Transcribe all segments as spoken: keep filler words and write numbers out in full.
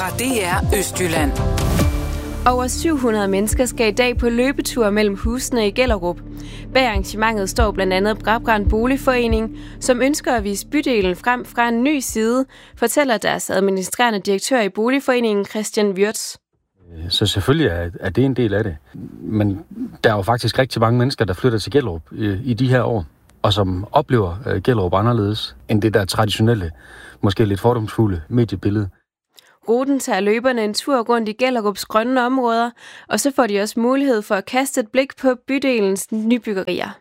fra D R Østjylland. Over syv hundrede mennesker skal i dag på løbetur mellem husene i Gellerup. Bag arrangementet står blandt andet Brabrand Boligforening, som ønsker at vise bydelen frem fra en ny side, fortæller deres administrerende direktør i Boligforeningen, Christian Wirtz. Så selvfølgelig er, er det en del af det. Men der er jo faktisk rigtig mange mennesker, der flytter til Gellerup i, i de her år, og som oplever uh, Gellerup anderledes end det der traditionelle, måske lidt fordomsfulde mediebillede. Ruten tager løberne en tur rundt i Gellerups grønne områder, og så får de også mulighed for at kaste et blik på bydelens nybyggerier.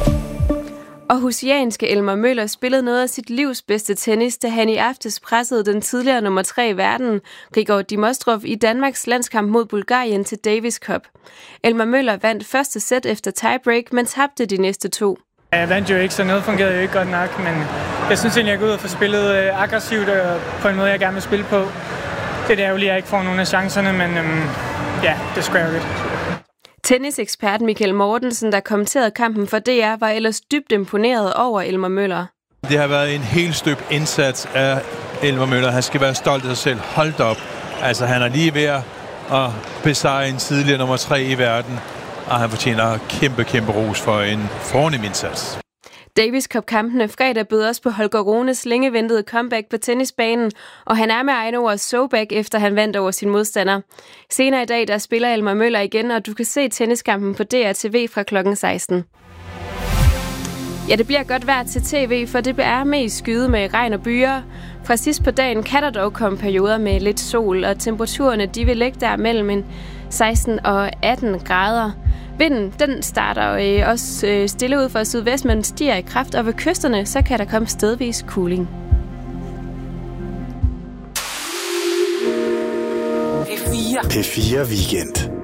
Aarhusianske Elmer Møller spillede noget af sit livs bedste tennis, da han i aftes pressede den tidligere nummer tre i verden, Grigor Dimitrov, i Danmarks landskamp mod Bulgarien til Davis Cup. Elmer Møller vandt første sæt efter tiebreak, men tabte de næste to. Jeg vandt jo ikke, så noget fungerede jo ikke godt nok, men jeg synes egentlig, jeg går ud og får spillet aggressivt og på en måde, jeg gerne vil spille på. Det er ærgerligt, at jeg ikke får nogen af chancerne, men øhm, ja, det skal jeg jo lidt. Tennisekspert Michael Mortensen, der kommenterede kampen for D R, var ellers dybt imponeret over Elmer Møller. Det har været en helt støbt indsats af Elmer Møller. Han skal være stolt af sig selv. Hold op. Altså, han er lige ved at besejre en tidligere nummer tre i verden, og han fortjener kæmpe, kæmpe ros for en fornem indsats. Davis Cup-kampene fredag bød også på Holger Runes længe ventede comeback på tennisbanen, og han er med egne ord so back, efter han vandt over sin modstander. Senere i dag, der spiller Elmer Møller igen, og du kan se tenniskampen på D R T V fra klokken seksten. Ja, det bliver godt vejr til tv, for det er mest skyde med regn og byer. Fra sidst på dagen kan der dog komme perioder med lidt sol, og temperaturerne de vil ligge der mellem en seksten og atten grader. Vinden, den starter øh, også øh, stille ud fra sydvest, men stiger i kraft, og ved kysterne, så kan der komme stedvis cooling. P fire. P fire Weekend.